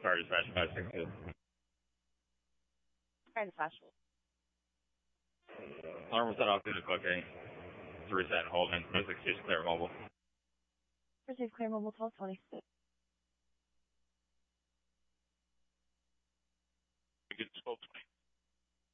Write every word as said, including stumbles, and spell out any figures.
Fire dispatch five six two. Fire dispatch. Alarm was set off due to cooking. To reset and hold in. No six two clear mobile. Receive clear mobile twelve twenty. Good twelve twenty.